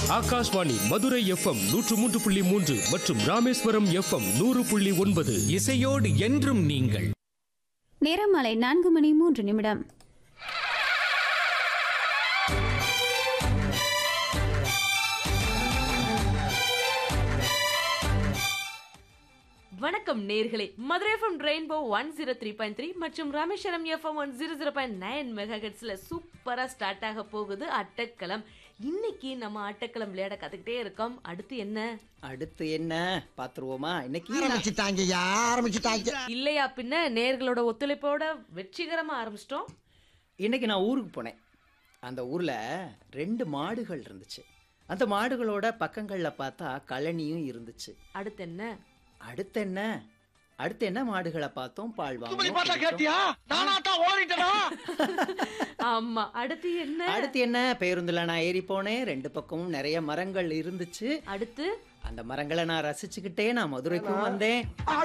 Akashvani Madurai FM 103.3 மற்றும் Rameswaram FM 100.9. இசையோடு என்றும் நீங்கள். நேரம் மாலை 4:03. வணக்கம் நேர்களே, மதுரை எஃப்எம் ரெயின்போ 103.3 மற்றும் ராமேஸ்வரம் எஃப்எம் 100.9 மெகாஹெர்ட்ஸ்ல சூப்பரா ஸ்டார்ட் ஆக போகுது அட்டக்களம். இன்னைக்கு நம்ம அட்டக்களம் விளையாட கத்துக்கிட்டே இருக்கோம். அடுத்து என்ன பாத்துருவோமா? இன்னைக்கு இல்லையா பின்ன நேர்களோட ஒத்துழைப்போட வெற்றிகரமா ஆரம்பிச்சிட்டோம். இன்னைக்கு நான் ஊருக்கு போனேன். அந்த ஊர்ல 2 மாடுகள் இருந்துச்சு. அந்த மாடுகளோட பக்கங்கள்ல பார்த்தா கழனியும் இருந்துச்சு. அடுத்து என்ன மாடுகளை பார்த்தோம், பால் வாங்க. ஆமா, அடுத்து என்ன பேருந்துல நான் ஏறி போனேன். 2 பக்கமும் நிறைய மரங்கள் இருந்துச்சு. அடுத்து அந்த மரங்களை நான் ரசிச்சுக்கிட்டே நான் மதுரைக்கும் வந்தேன்.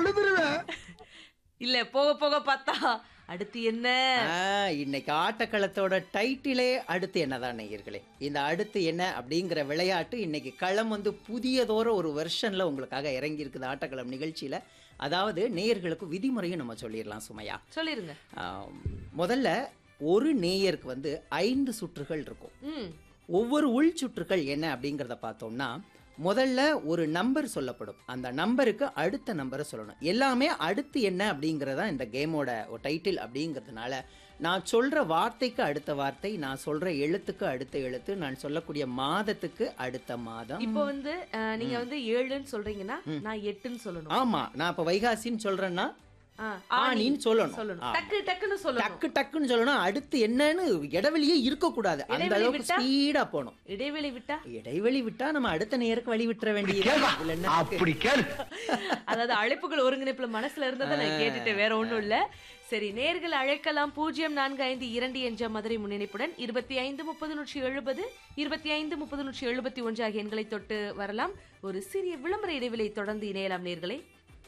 இல்ல போக போக பார்த்தா அடுத்து என்ன? இன்னைக்கு ஆட்டக்களத்தோட டைட்டிலே அடுத்து என்னதான் நேயர்களே. இந்த அடுத்து என்ன அப்படிங்கிற விளையாட்டு இன்னைக்கு களம் புதியதோற ஒரு வெர்ஷன்ல உங்களுக்காக இறங்கி இருக்குது ஆட்டக்களம் நிகழ்ச்சியில. அதாவது நேயர்களுக்கு விதிமுறையும் நம்ம சொல்லிடலாம். சுமையா சொல்லிருங்க. முதல்ல ஒரு நேயருக்கு 5 சுற்றுகள் இருக்கும். ஒவ்வொரு உள் சுற்றுகள் என்ன அப்படிங்கிறத பார்த்தோம்னா, முதல்ல ஒரு நம்பர் சொல்லப்படும். அந்த நம்பருக்கு அடுத்த நம்பரை சொல்லணும். எல்லாமே அடுத்து என்ன அப்படிங்கிறதா இந்த கேமோட ஒரு டைட்டில். அப்படிங்கிறதுனால நான் சொல்ற வார்த்தைக்கு அடுத்த வார்த்தை, நான் சொல்ற எழுத்துக்கு அடுத்த எழுத்து, நான் சொல்லக்கூடிய மாதத்துக்கு அடுத்த மாதம். இப்போ நீங்க 7ன்னு சொல்றீங்கன்னா நான் 8ன்னு சொல்லணும். ஆமா, நான் இப்ப வைகாசின்னு சொல்றேன்னா ஆனின்னு சொல்லணும். டக்குன்னு சொல்லணும். அடுத்து என்னன்னு இடைவெளியே இருக்க கூடாது. அந்த அளவுக்கு ஸ்பீடா போகணும். இடைவெளி விட்டா நம்ம அடுத்த நேருக்கு வழி விட்டுற வேண்டியது. அதாவது அழைப்புகள் ஒருங்கிணைப்புல மனசுல இருந்ததை நான் கேட்டுட்டு வேற ஒண்ணும் இல்ல. சரி, நேர்கள் அழைக்கலாம். 0452 என்ற மதுரை முன்னிணைப்புடன் 2530 2530 ஆகிய எண்களை தொட்டு வரலாம். ஒரு சிறிய விளம்பர இடைவெளி தொடர்ந்து இணையலாம் நேர்களே.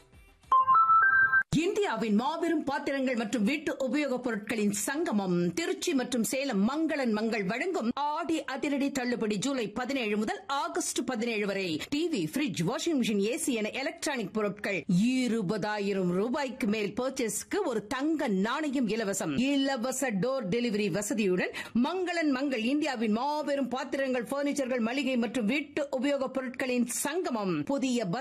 இந்தியாவின் மாபெரும் பாத்திரங்கள் மற்றும் வீட்டு உபயோகப் பொருட்களின் சங்கமம் திருச்சி மற்றும் சேலம் மங்களன் மங்கள் வழங்கும் ஆடி அதிரடி தள்ளுபடி ஜூலை 17 முதல் ஆகஸ்ட் 17 வரை. TV, fridge, washing machine, AC என எலக்ட்ரானிக் பொருட்கள் 20,000 ரூபாய்க்கு மேல் பர்ச்சேஸ்க்கு ஒரு தங்க நாணயம் இலவசம். இலவச டோர் டெலிவரி வசதியுடன் மங்களன் மங்கள் இந்தியாவின் மாபெரும் பாத்திரங்கள், பர்னிச்சர்கள், மளிகை மற்றும் வீட்டு உபயோகப் பொருட்களின் சங்கமம். புதிய